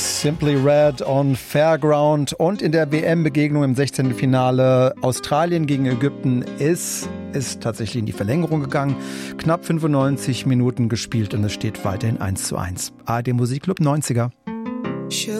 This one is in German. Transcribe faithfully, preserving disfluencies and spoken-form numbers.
Simply Red on Fairground. Und in der W M-Begegnung im sechzehnten Finale Australien gegen Ägypten ist ist tatsächlich in die Verlängerung gegangen. Knapp fünfundneunzig Minuten gespielt und es steht weiterhin eins zu eins. A R D Musikclub neunziger.